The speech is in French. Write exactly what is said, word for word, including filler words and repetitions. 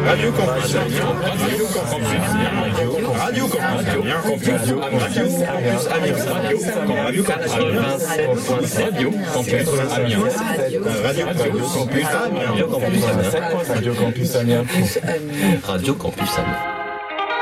Radio Campus Amiens, Radio Campus Amiens, Radio Campus Amiens, Radio Campus Amiens, Radio Campus Amiens, Radio Campus Amiens, Radio Campus Amiens, Radio Campus Amiens, Radio Campus Amiens.